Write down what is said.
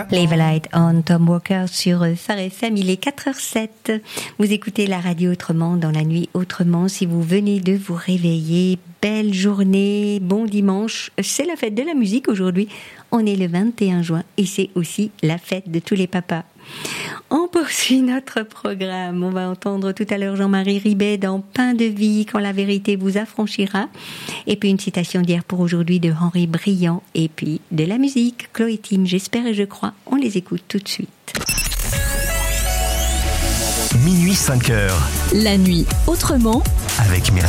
Leave a Light on Tom Walker sur Phare FM, il est 4h07. Vous écoutez la radio autrement dans la nuit autrement. Si vous venez de vous réveiller, belle journée, bon dimanche. C'est la fête de la musique aujourd'hui. On est le 21 juin et c'est aussi la fête de tous les papas. On poursuit notre programme. On va entendre tout à l'heure Jean-Marie Ribet dans Pain de vie, quand la vérité vous affranchira. Et puis une citation d'hier pour aujourd'hui de Henri Briand. Et puis de la musique, Chloé Tim, j'espère et je crois. On les écoute tout de suite. Minuit 5h. La nuit autrement. Avec Mireille.